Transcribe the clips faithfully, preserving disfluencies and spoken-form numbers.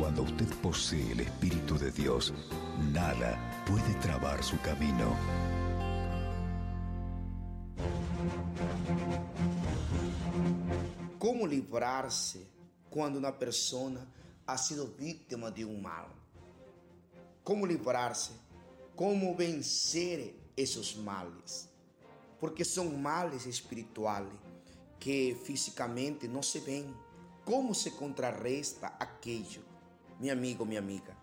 Cuando usted posee el Espíritu de Dios, nada puede trabar su camino. ¿Cómo librarse cuando una persona ha sido víctima de un mal? ¿Cómo librarse? ¿Cómo vencer esos males? Porque son males espirituales que físicamente no se ven. ¿Cómo se contrarresta aquello, mi amigo, mi amiga?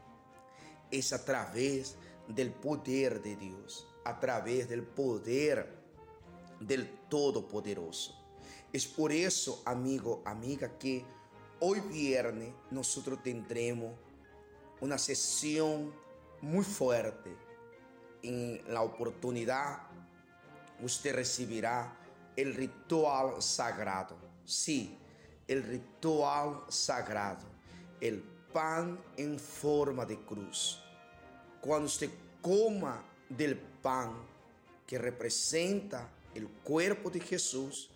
Es a través del poder de Dios, a través del poder del Todopoderoso. Es por eso, amigo, amiga, que hoy viernes nosotros tendremos una sesión muy fuerte. En la oportunidad, usted recibirá el ritual sagrado. Sí, el ritual sagrado. El pan en forma de cruz. Cuando usted coma del pan que representa el cuerpo de Jesús,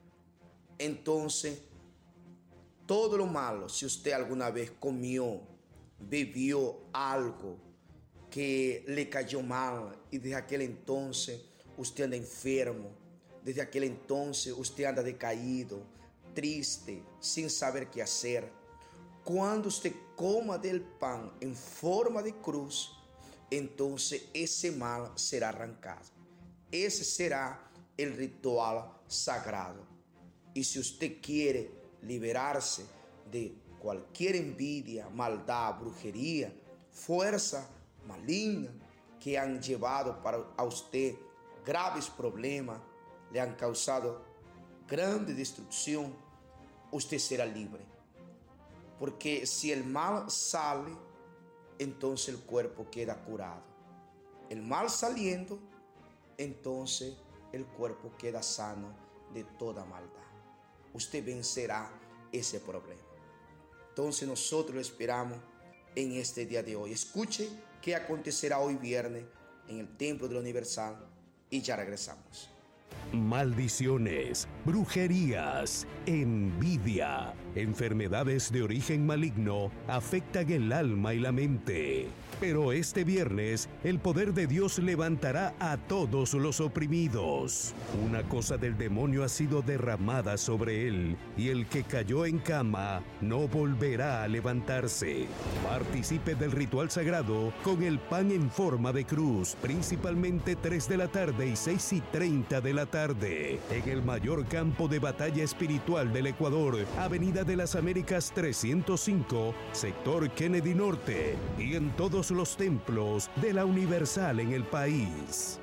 entonces todo lo malo, si usted alguna vez comió, bebió algo que le cayó mal y desde aquel entonces usted anda enfermo, desde aquel entonces usted anda decaído, triste, sin saber qué hacer, cuando usted coma del pan en forma de cruz, entonces ese mal será arrancado. Ese será el ritual sagrado. Y si usted quiere liberarse de cualquier envidia, maldad, brujería, fuerza maligna que han llevado para a usted graves problemas, le han causado grande destrucción, usted será libre. Porque si el mal sale, entonces el cuerpo queda curado. El mal saliendo, entonces el cuerpo queda sano de toda maldad. Usted vencerá ese problema. Entonces nosotros lo esperamos en este día de hoy. Escuche qué acontecerá hoy viernes en el Templo de la Universal y ya regresamos. Maldiciones, brujerías, envidia, enfermedades de origen maligno afectan el alma y la mente. Pero este viernes, el poder de Dios levantará a todos los oprimidos. Una cosa del demonio ha sido derramada sobre él, y el que cayó en cama no volverá a levantarse. Participe del ritual sagrado con el pan en forma de cruz, principalmente tres de la tarde y seis y treinta de la tarde, en el mayor campo de batalla espiritual del Ecuador, Avenida de las Américas trescientos cinco, sector Kennedy Norte, y en todos los templos de la Universal en el país.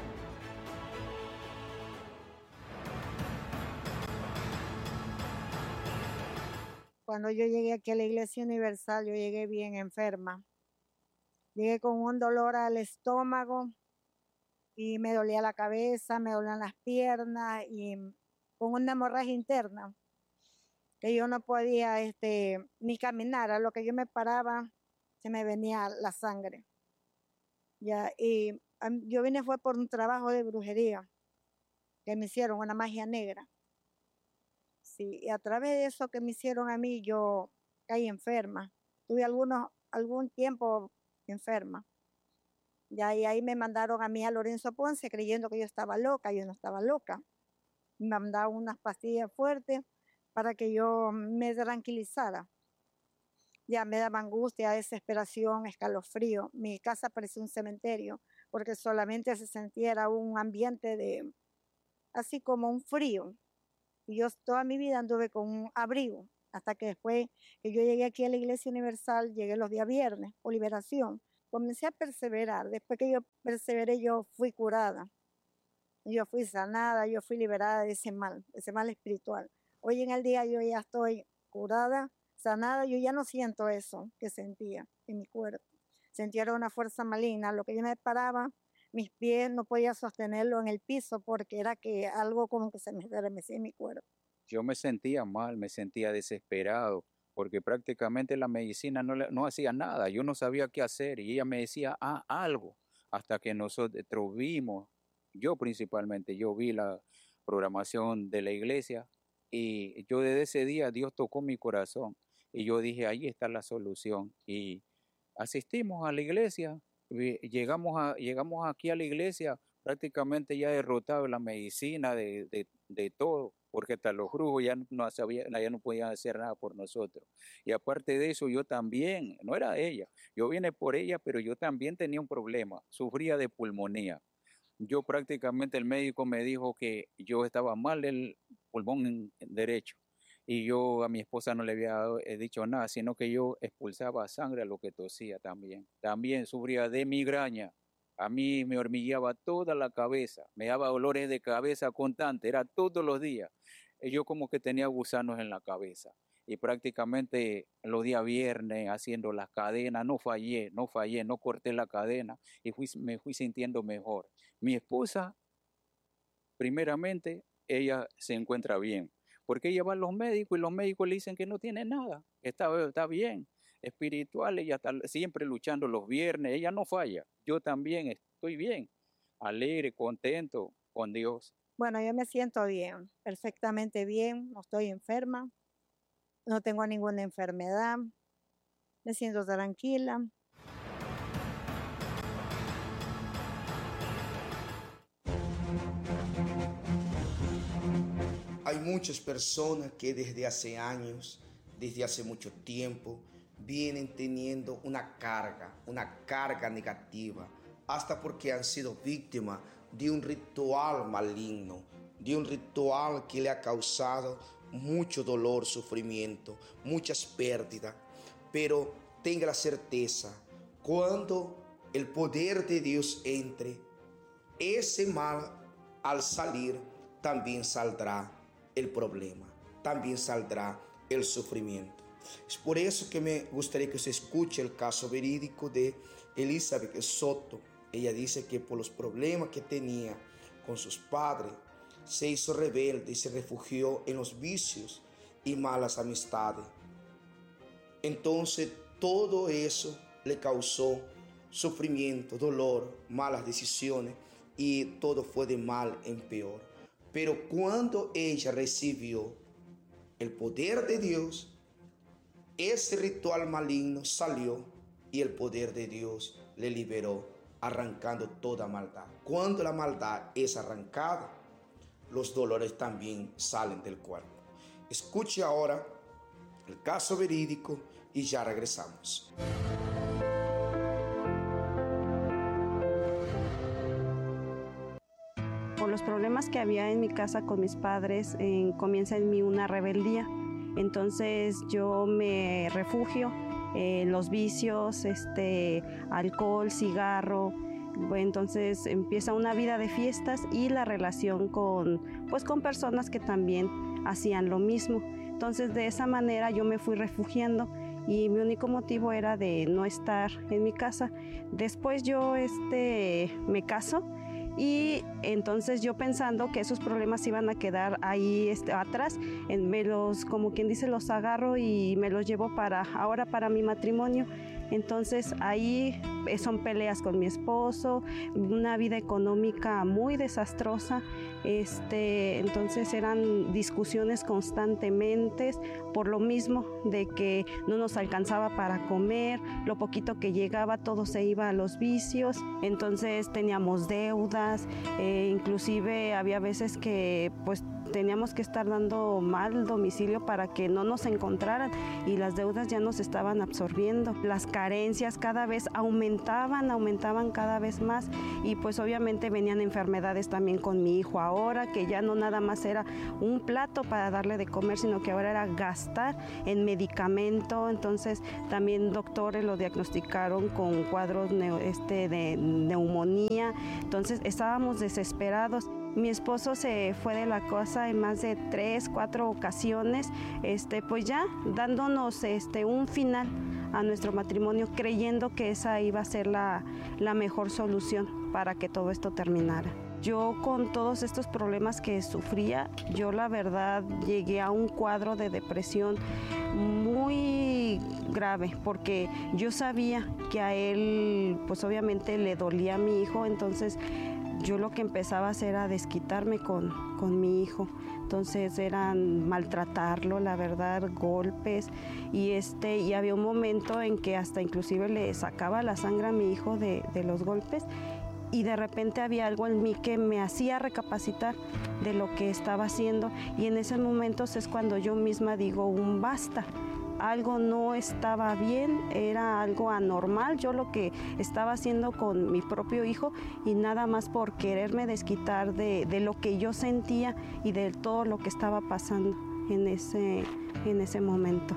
Cuando yo llegué aquí a la Iglesia Universal, yo llegué bien enferma. Llegué con un dolor al estómago y me dolía la cabeza, me dolían las piernas y con una hemorragia interna que yo no podía este, ni caminar. A lo que yo me paraba, se me venía la sangre. Ya, y um, yo vine fue por un trabajo de brujería que me hicieron, una magia negra. Sí, y a través de eso que me hicieron a mí, yo caí enferma. Tuve algunos, algún tiempo enferma. Ya, y ahí me mandaron a mí a Lorenzo Ponce creyendo que yo estaba loca. Yo no estaba loca. Me mandaron unas pastillas fuertes para que yo me tranquilizara. Ya me daba angustia, desesperación, escalofrío. Mi casa parecía un cementerio porque solamente se sentía un ambiente de, así como un frío. Y yo toda mi vida anduve con un abrigo, hasta que después que yo llegué aquí a la Iglesia Universal, llegué los días viernes, por liberación, comencé a perseverar. Después que yo perseveré, yo fui curada. Yo fui sanada, yo fui liberada de ese mal, de ese mal espiritual. Hoy en el día yo ya estoy curada, sanada, yo ya no siento eso que sentía en mi cuerpo. Sentía una fuerza maligna, lo que yo me paraba, mis pies no podía sostenerlo en el piso porque era que algo como que se me estremecía en mi cuerpo. Yo me sentía mal, me sentía desesperado, porque prácticamente la medicina no, le, no hacía nada, yo no sabía qué hacer y ella me decía, ah, algo, hasta que nosotros vimos, yo principalmente, yo vi la programación de la iglesia y yo desde ese día Dios tocó mi corazón Y yo dije, ahí está la solución. Y asistimos a la iglesia, llegamos, a, llegamos aquí a la iglesia prácticamente ya derrotado la medicina de, de, de todo, porque hasta los brujos ya no, sabía, ya no podían hacer nada por nosotros. Y aparte de eso, yo también, no era ella, yo vine por ella, pero yo también tenía un problema, sufría de pulmonía. Yo prácticamente el médico me dijo que yo estaba mal del pulmón derecho. Y yo a mi esposa no le había dicho nada, sino que yo expulsaba sangre a lo que tosía también. También sufría de migraña. A mí me hormigueaba toda la cabeza, me daba dolores de cabeza constantes, era todos los días. Yo como que tenía gusanos en la cabeza. Y prácticamente los días viernes haciendo las cadenas, no fallé, no fallé, no corté la cadena y fui, me fui sintiendo mejor. Mi esposa, primeramente, ella se encuentra bien. Porque ella va a los médicos y los médicos le dicen que no tiene nada, que está, está bien. Espiritual, ella está siempre luchando los viernes, ella no falla. Yo también estoy bien, alegre, contento con Dios. Bueno, yo me siento bien, perfectamente bien, no estoy enferma, no tengo ninguna enfermedad, me siento tranquila. Hay muchas personas que desde hace años, desde hace mucho tiempo, vienen teniendo una carga, una carga negativa, hasta porque han sido víctimas de un ritual maligno, de un ritual que le ha causado mucho dolor, sufrimiento, muchas pérdidas. Pero tenga la certeza, cuando el poder de Dios entre, ese mal al salir también saldrá el problema, también saldrá el sufrimiento. Es por eso que me gustaría que se escuche el caso verídico de Elizabeth Soto. Ella dice que por los problemas que tenía con sus padres, se hizo rebelde y se refugió en los vicios y malas amistades. Entonces todo eso le causó sufrimiento, dolor, malas decisiones y todo fue de mal en peor. Pero cuando ella recibió el poder de Dios, ese ritual maligno salió y el poder de Dios le liberó, arrancando toda maldad. Cuando la maldad es arrancada, los dolores también salen del cuerpo. Escuche ahora el caso verídico y ya regresamos. Por los problemas que había en mi casa con mis padres, eh, comienza en mí una rebeldía. Entonces yo me refugio en los vicios, este, alcohol, cigarro. Entonces empieza una vida de fiestas y la relación con, pues, con personas que también hacían lo mismo. Entonces de esa manera yo me fui refugiando y mi único motivo era de no estar en mi casa. Después yo este, me caso. Y entonces yo pensando que esos problemas iban a quedar ahí este, atrás, en, me los, como quien dice, los agarro y me los llevo para ahora para mi matrimonio. Entonces ahí son peleas con mi esposo, una vida económica muy desastrosa, este, entonces eran discusiones constantemente por lo mismo de que no nos alcanzaba para comer, lo poquito que llegaba todo se iba a los vicios, entonces teníamos deudas, eh, inclusive había veces que pues teníamos que estar dando mal domicilio para que no nos encontraran y las deudas ya nos estaban absorbiendo. Las carencias cada vez aumentaban, aumentaban cada vez más y pues obviamente venían enfermedades también con mi hijo ahora, que ya no nada más era un plato para darle de comer, sino que ahora era gastar en medicamento. Entonces también doctores lo diagnosticaron con cuadros neo, este, de neumonía. Entonces estábamos desesperados. Mi esposo se fue de la casa en más de tres, cuatro ocasiones, este, pues ya dándonos este, un final a nuestro matrimonio, creyendo que esa iba a ser la, la mejor solución para que todo esto terminara. Yo con todos estos problemas que sufría, yo la verdad llegué a un cuadro de depresión muy grave, porque yo sabía que a él, pues obviamente le dolía a mi hijo, entonces yo lo que empezaba a hacer era desquitarme con, con mi hijo. Entonces eran maltratarlo, la verdad, golpes, y, este, y había un momento en que hasta inclusive le sacaba la sangre a mi hijo de, de los golpes, y de repente había algo en mí que me hacía recapacitar de lo que estaba haciendo, y en esos momentos es cuando yo misma digo un basta. Algo no estaba bien, era algo anormal, yo lo que estaba haciendo con mi propio hijo, y nada más por quererme desquitar de, de lo que yo sentía y de todo lo que estaba pasando en ese, en ese momento.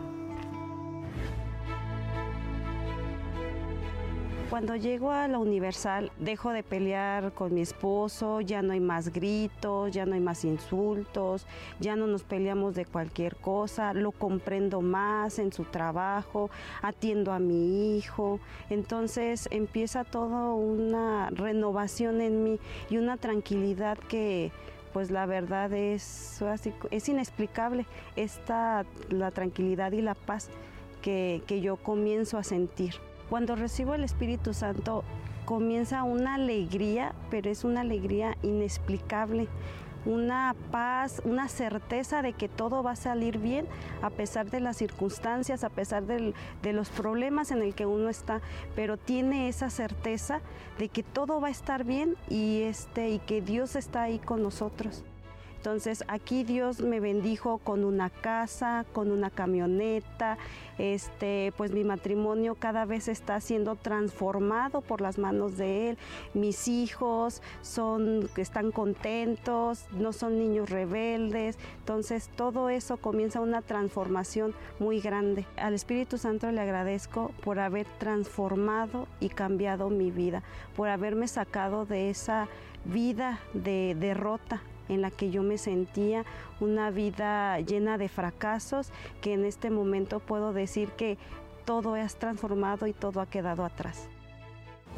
Cuando llego a la Universal, dejo de pelear con mi esposo, ya no hay más gritos, ya no hay más insultos, ya no nos peleamos de cualquier cosa, lo comprendo más en su trabajo, atiendo a mi hijo. Entonces empieza todo una renovación en mí y una tranquilidad que, pues la verdad es, es inexplicable, esta, la tranquilidad y la paz que, que yo comienzo a sentir. Cuando recibo el Espíritu Santo comienza una alegría, pero es una alegría inexplicable, una paz, una certeza de que todo va a salir bien a pesar de las circunstancias, a pesar del, de los problemas en el que uno está, pero tiene esa certeza de que todo va a estar bien y, este, y que Dios está ahí con nosotros. Entonces aquí Dios me bendijo con una casa, con una camioneta, este, pues mi matrimonio cada vez está siendo transformado por las manos de Él. Mis hijos son, están contentos, no son niños rebeldes, entonces todo eso comienza una transformación muy grande. Al Espíritu Santo le agradezco por haber transformado y cambiado mi vida, por haberme sacado de esa vida de derrota en la que yo me sentía, una vida llena de fracasos, que en este momento puedo decir que todo es transformado y todo ha quedado atrás.